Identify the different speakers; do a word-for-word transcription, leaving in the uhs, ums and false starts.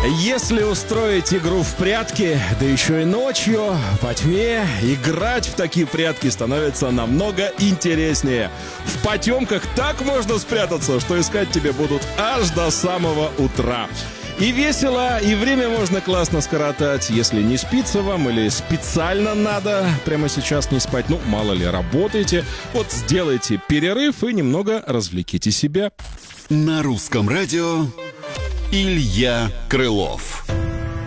Speaker 1: Если устроить игру в прятки, да еще и ночью, во тьме, играть в такие прятки становится намного интереснее. В потемках так можно спрятаться, что искать тебя будут аж до самого утра. И весело, и время можно классно скоротать. Если не спится вам или специально надо прямо сейчас не спать, ну, мало ли, работаете, вот сделайте перерыв и немного развлеките себя.
Speaker 2: На русском радио Илья Крылов.